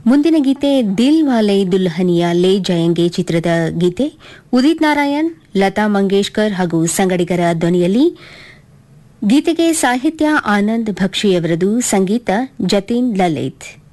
ಮುಂದಿನ ಗೀತೆ ದಿಲ್ ವಾಲೆ ದುಲ್ಹನಿಯಾ ಲೇ ಜಾಯೆಂಗೆ ಚಿತ್ರದ ಗೀತೆ. ಉದಿತ್ ನಾರಾಯಣ್, ಲತಾ ಮಂಗೇಶ್ಕರ್ ಹಾಗೂ ಸಂಗಡಿಗರ ಧ್ವನಿಯಲ್ಲಿ. ಗೀತೆಗೆ ಸಾಹಿತ್ಯ ಆನಂದ್ ಭಕ್ಷಿಯವರದು, ಸಂಗೀತ ಜತೀನ್ ಲಲಿತ್.